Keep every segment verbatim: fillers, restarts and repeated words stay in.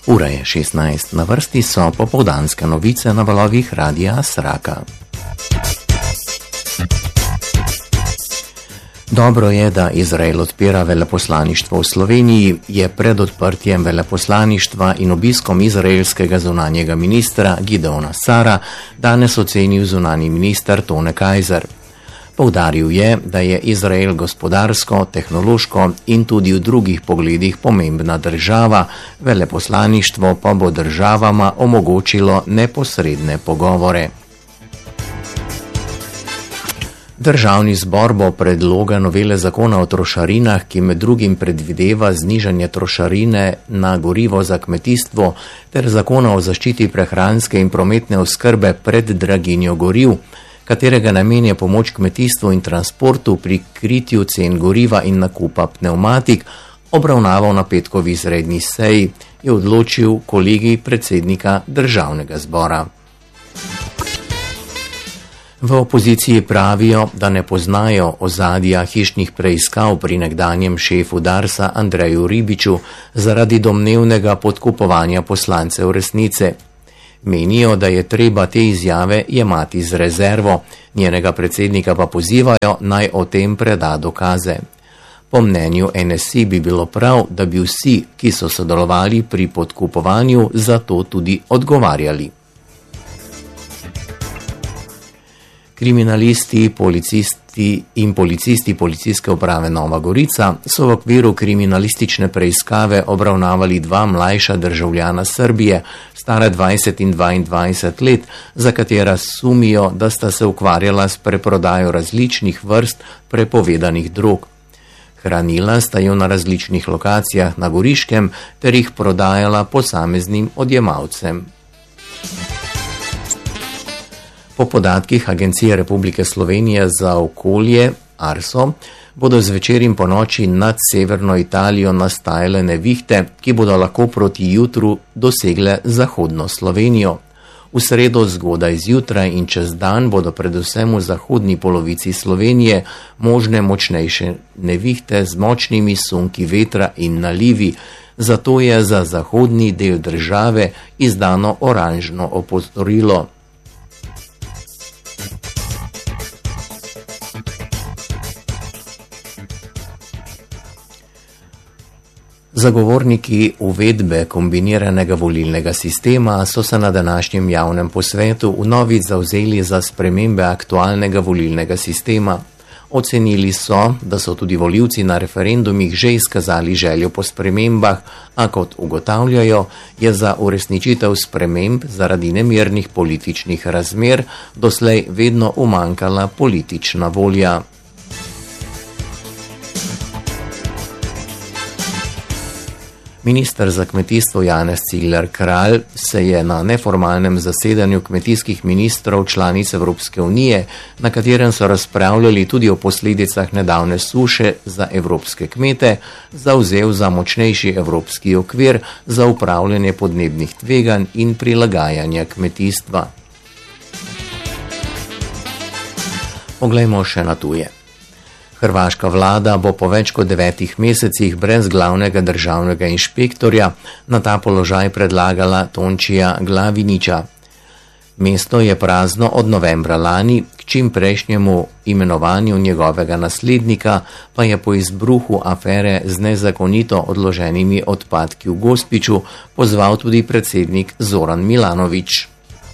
Ura je šestnajst, na vrsti so popoldanske novice na valovih Radia Sraka. Dobro je, da Izrael odpira veleposlaništvo v Sloveniji, je pred odprtjem veleposlaništva in obiskom izraelskega zunanjega ministra Gideona Sara danes ocenil zunanji minister Tone Kajzer. Poudaril je, da je Izrael gospodarsko, tehnološko in tudi v drugih pogledih pomembna država, veleposlaništvo pa bo državama omogočilo neposredne pogovore. Državni zbor bo predloga novele zakona o trošarinah, ki med drugim predvideva znižanje trošarine na gorivo za kmetijstvo ter zakona o zaščiti prehranske in prometne oskrbe pred draginjo goriv, katerega namen je pomoč kmetijstvu in transportu pri kritju cen goriva in nakupa pnevmatik, obravnaval na petkovi izredni seji, je odločil kolegij predsednika državnega zbora. V opoziciji pravijo, da ne poznajo ozadja hišnih preiskav pri nekdanjem šefu Darsa Andreju Ribiču zaradi domnevnega podkupovanja poslancev resnice. Menijo, da je treba te izjave jemati z rezervo, njenega predsednika pa pozivajo, naj o tem preda dokaze. Po mnenju N S I bi bilo prav, da bi vsi, ki so sodelovali pri podkupovanju, za to tudi odgovarjali. Kriminalisti, policisti in policisti Policijske uprave Nova Gorica so v okviru kriminalistične preiskave obravnavali dva mlajša državljana Srbije, stara dvajset in dvaindvajset let, za katera sumijo, da sta se ukvarjala s preprodajo različnih vrst prepovedanih drog. Hranila sta jo na različnih lokacijah na Goriškem ter jih prodajala posameznim odjemalcem. Po podatkih Agencije Republike Slovenije za okolje Arso bodo zvečer in ponoči nad severno Italijo nastajale nevihte, ki bodo lahko proti jutru dosegle zahodno Slovenijo. V sredo zgodaj zjutraj in čez dan bodo predvsem v zahodni polovici Slovenije možne močnejše nevihte z močnimi sunki vetra in nalivi, zato je za zahodni del države izdano oranžno opozorilo. Zagovorniki uvedbe kombiniranega volilnega sistema so se na današnjem javnem posvetu vnovič zavzeli za spremembe aktualnega volilnega sistema. Ocenili so, da so tudi volivci na referendumih že izkazali željo po spremembah, a kot ugotavljajo, je za uresničitev sprememb zaradi nemirnih političnih razmer doslej vedno umanjkala politična volja. Minister za kmetijstvo Janez Cigler Kralj se je na neformalnem zasedanju kmetijskih ministrov članic Evropske unije, na katerem so razpravljali tudi o posledicah nedavne suše za evropske kmete, zavzel za močnejši evropski okvir za upravljanje podnebnih tveganj in prilagajanja kmetijstva. Poglejmo še na tuje. Hrvaška vlada bo po več kot devetih mesecih brez glavnega državnega inšpektorja na ta položaj predlagala Tončija Glavinića. Mesto je prazno od novembra lani, k čim prejšnjemu imenovanju njegovega naslednika pa je po izbruhu afere z nezakonito odloženimi odpadki v Gospiću pozval tudi predsednik Zoran Milanović.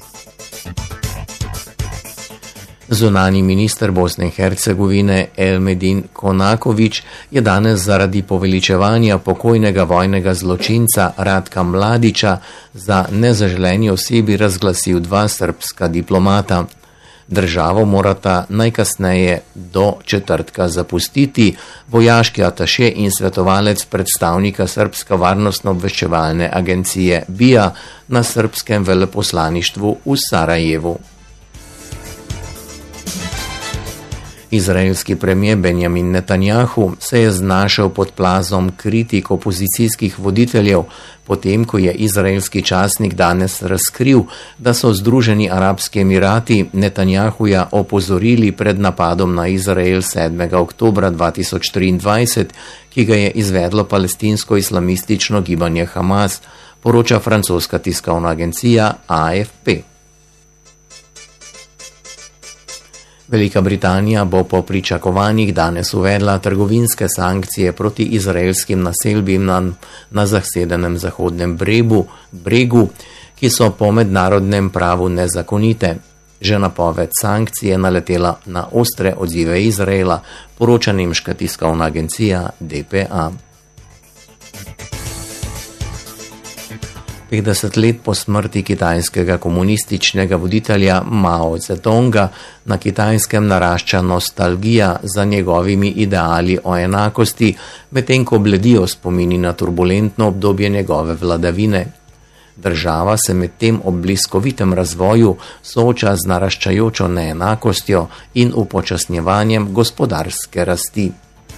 Zunanji minister Bosne in Hercegovine Elmedin Konaković je danes zaradi poveličevanja pokojnega vojnega zločinca Ratka Mladića za nezaželeni osebi razglasil dva srbska diplomata. Državo morata najkasneje do četrtka zapustiti vojaški ataše in svetovalec predstavnika Srbska varnostno-obveščevalne agencije B I A na srbskem veleposlaništvu v Sarajevu. Izraelski premijer Benjamin Netanjahu se je znašel pod plazom kritik opozicijskih voditeljev, potem ko je izraelski časnik danes razkril, da so Združeni arabski emirati Netanjahuja opozorili pred napadom na Izrael sedmega oktobra dva tisoč triindvajset, ki ga je izvedlo palestinsko islamistično gibanje Hamas, poroča francoska tiskovna agencija A F P. Velika Britanija bo po pričakovanjih danes uvedla trgovinske sankcije proti izraelskim naselbim na, na zasedenem zahodnem bregu, bregu, ki so po mednarodnem pravu nezakonite. Že napoved sankcije naletela na ostre odzive Izraela, poroča nemška tiskovna agencija D P A. petdeset let po smrti kitajskega komunističnega voditelja Mao Zedonga na Kitajskem narašča nostalgija za njegovimi ideali o enakosti, medtem ko bledijo spomini na turbulentno obdobje njegove vladavine. Država se medtem ob bliskovitem razvoju sooča z naraščajočo neenakostjo in upočasnjevanjem gospodarske rasti.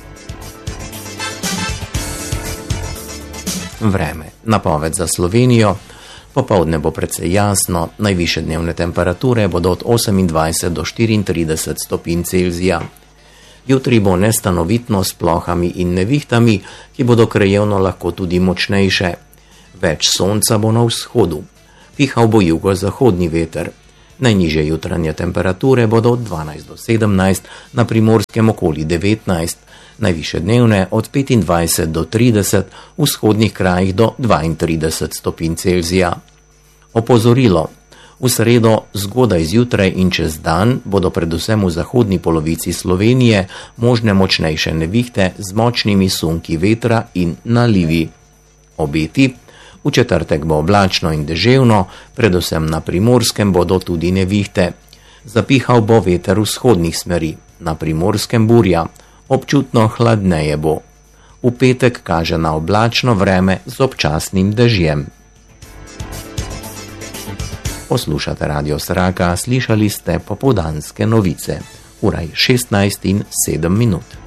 Vreme. Napoved za Slovenijo. Popoldne bo precej jasno, najvišje dnevne temperature bodo od osemindvajset do štiriintrideset stopinj Celzija. Jutri bo nestanovitno s plohami in nevihtami, ki bodo krajevno lahko tudi močnejše. Več sonca bo na vzhodu. Pihal bo jugozahodni veter. Najnižje jutranje temperature bodo od dvanajst do sedemnajst, na Primorskem okoli devetnajst, najvišje dnevne od petindvajset do trideset, v vzhodnih krajih do dvaintrideset stopinj Celzija. Opozorilo. V sredo zgodaj zjutraj in čez dan bodo predvsem v zahodni polovici Slovenije možne močnejše nevihte z močnimi sunki vetra in nalivi. Obeti. V četrtek bo oblačno in deževno, predvsem na Primorskem bodo tudi nevihte. Zapihal bo veter vzhodnih smeri, na Primorskem burja, občutno hladneje bo. V petek kaže na oblačno vreme z občasnim dežjem. Poslušate Radio Sraka, slišali ste popoldanske novice. Ura je šestnajst in sedem minut.